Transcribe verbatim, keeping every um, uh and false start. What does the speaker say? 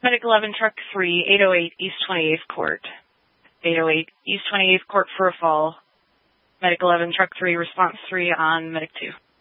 Medic eleven, Truck three, eight oh eight East twenty-eighth Court. eight oh eight East twenty-eighth Court for a fall. Medic eleven, Truck three, Response three on Medic two.